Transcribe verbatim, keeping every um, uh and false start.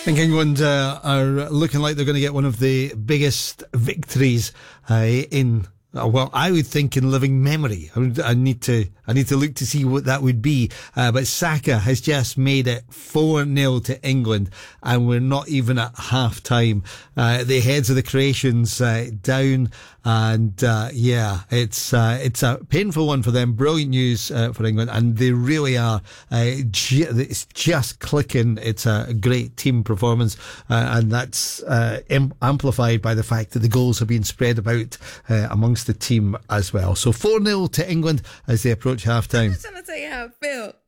I think England uh, are looking like they're going to get one of the biggest victories uh, in, uh, well, I would think in living memory. I, would, I need to I need to look to see what that would be. Uh, but Saka has just made it four nil to England, and we're not even at half time. Uh, the heads of the Croatians uh, down, and uh, yeah, it's uh, it's a painful one for them. Brilliant news uh, for England, and they really are. Uh, ju- it's just clicking. It's a great team performance, uh, and that's uh, im- amplified by the fact that the goals have been spread about uh, amongst the team as well. So four nil to England as they approach half time. I'm just trying to tell you how I feel.